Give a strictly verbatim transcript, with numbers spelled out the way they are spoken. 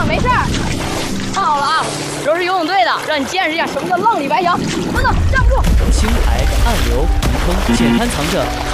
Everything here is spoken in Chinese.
没事儿。看好了啊，都是游泳队的，让你见识一下什么叫浪里白条。等等，站不住。 青苔、暗流、泥坑，浅滩藏着